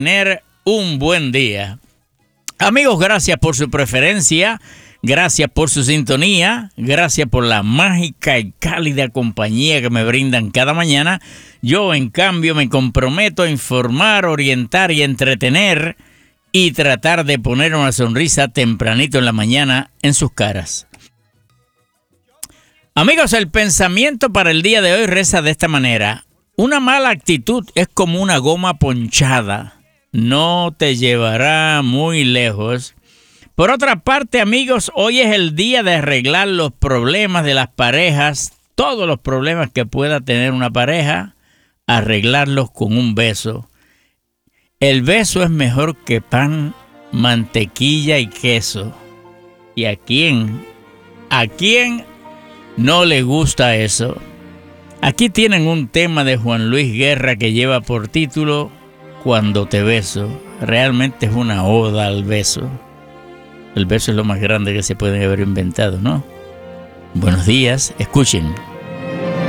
Tener un buen día. Amigos, gracias por su preferencia, gracias por su sintonía, gracias por la mágica y cálida compañía que me brindan cada mañana. Yo, en cambio, me comprometo a informar, orientar y entretener y tratar de poner una sonrisa tempranito en la mañana en sus caras. Amigos, el pensamiento para el día de hoy reza de esta manera: una mala actitud es como una goma ponchada. No te llevará muy lejos. Por otra parte, amigos, hoy es el día de arreglar los problemas de las parejas. Todos los problemas que pueda tener una pareja, arreglarlos con un beso. El beso es mejor que pan, mantequilla y queso. ¿Y a quién no le gusta eso? Aquí tienen un tema de Juan Luis Guerra que lleva por título Cuando te beso. Realmente es una oda al beso. El beso es lo más grande que se puede haber inventado, ¿no? Buenos días, escuchen.